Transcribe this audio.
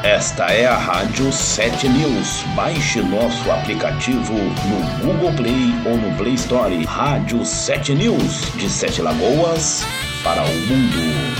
Esta é a Rádio 7 News. Baixe nosso aplicativo no Google Play ou no Play Store. Rádio 7 News, de Sete Lagoas para o mundo.